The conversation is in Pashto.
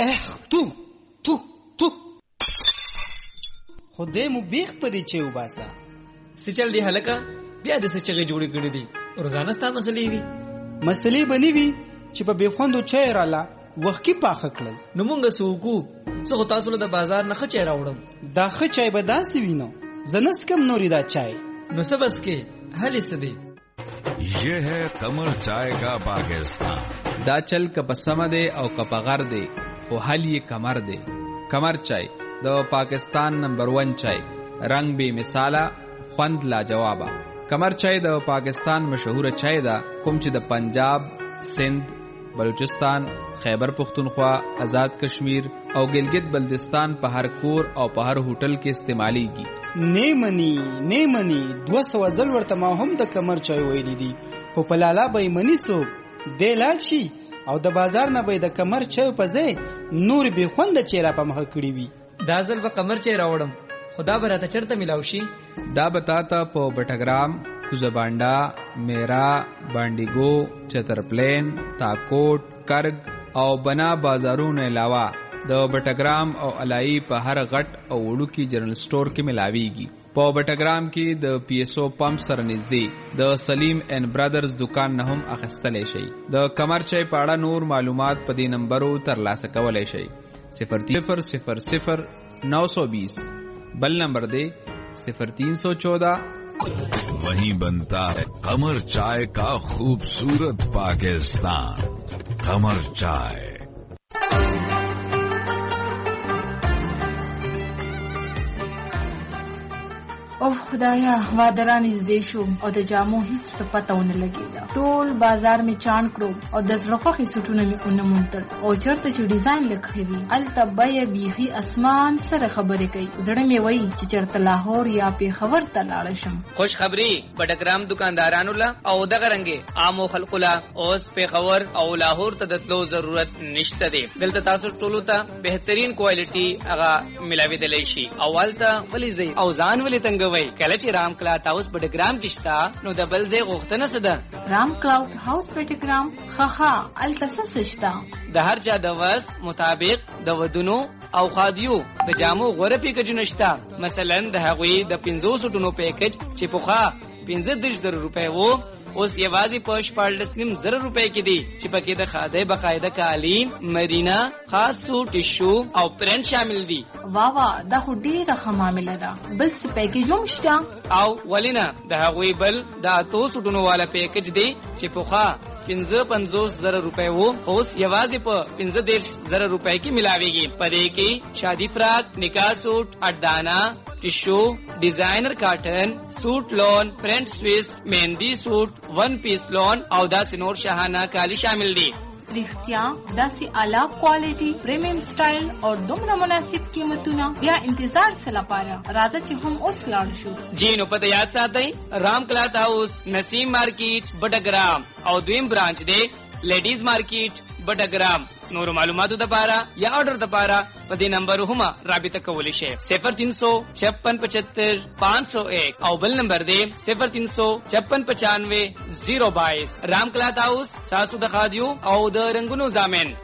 تو خدای مو بیخ پدې چې وباسا سچل دی هلکا بیا د سچغه جوړې کړې دي روزانه ستا مسلې وي مسلې بنی وي چې په بیخوندو چای رااله وخت کې پاخه کړل نو مونږ سوکو څه تاسو له بازار نه خچې راوړم دا خچای به داسې وینو زنس کم نوري دا چای نو سبس کې حل سدي یہ ہے قمر چائے کا پاکستان دا چل کا پسمه دے او کپغر دے او حل یہ کمر دے کمر چای دا پاکستان نمبر 1 چای رنگ بے مثالا خوند لا جوابا کمر چای دا پاکستان مشهور چای دا کوم چې د پنجاب سندھ بلوچستان خیبر پختونخوا آزاد کشمیر او گلگت بلتستان په هر کور او په هر هوټل کې استعمالیږي نیمنی 200 ځل ورته ما هم د کمر چای ویلې دي خو په لالا به منی سو د لاړ شي او د بازار نه به د کمر چای په ځای نور به خوند چیرې په مخ کړی وي دا ځل به کمر چای راوړم خدا براته چرته ملاو شي دا بتاتا په بټګرام کوزبانډا میرا بانډیګو چترپلین تاکوټ کرګ او بنا بازارونو علاوه د بټګرام او علای په هر غټ او وړو کې جنرال سٹور کې ملاويږي په بټګرام کې د پی ایس او پمپ سره نږدې د سلیم اینڈ برادرز دکان نه هم اخیستلی شي د کمر چای په اړه نور معلومات په دې نمبرو ترلاسه کولی شي 0300920 بل نمبر دے 0314 वहीं बनता है कमर चाय का खूबसूरत पाकिस्तान कमर चाय اوه خدایا وادران نږدې شو او د جامو هیڅ څه پته ونه لګېده ټول بازار می چاڼ کړو او د زړه خوښې سوټونه مې ونه موندل او چېرته چې ډیزاین لږ ښه وي هلته بیه بیخي اسمان سره خبرې کوي زړه مې وایي چې چېرته لاهور یا پېښور ته لاړه شم خوش خبري بټګرام دکاندارانو له او دغه رنګې عامو خلکو له اوس پېښور او لاهور ته د تلو ضرورت نشته دی دلته تاسو ټولو ته بهترین کوالټي هغه ملاوېدلی شي او هلته ولې ځئ او ځان ولې تنګوئ کله چې رام کلاوډ هاوس بټګرام کې شته نو د بل ځای غوښتنه څه ده رام کلاوډ هاوس بټګرام ښه هلته څه شته د هر چا د وس مطابق د ودونو او خادیو د جامو غوره پیکجونه شته مثلا د هغوی د 500 ټونو پیکج چې پخوا 15,000 روپۍ وو اوس یوازې په 14,000 روپۍ کې دي چې پکې د خاده بقاعده کالی مرینا خاص سوټ ټیشو او پرنټ شامل دي واوا دا خو ډیره ښه معامله ده بل څه پیکج هم شته او ولینا د هغوی بل د 800 ټونو والا پیکج دی چې پخوا 55,000 روپۍ وو اوس یوازې په 15,000 روپۍ کې ملاويږي پدې کې شادي فراق نکاح سوټ اډانا ټیشو ډیزاینر کاټن سوټ لون پرنٹ سویس مهندی سوټ ون پیس لون او داسې نور شاهانه کالی شامل دي رښتیا داسې اعلی کوالټي پریمیم سټایل او دومره مناسب قیمتونه بیا انتظار څه لپاره راځه چې هم اوس لاړ شو جی نو پته یاد ساتئ رام کلاوډ هاوس نسیم مارکیټ بټګرام او دویم برانچ دی لیډیز مارکیټ بټګرام نور معلوماتو لپاره یا آرډر لپاره په دې نمبر هم رابطه کولی شئ 035675 501 او بل نمبر دی 035695 022 رام کلاوډ هاوس ساسو د خادیو او د رنگونو زامن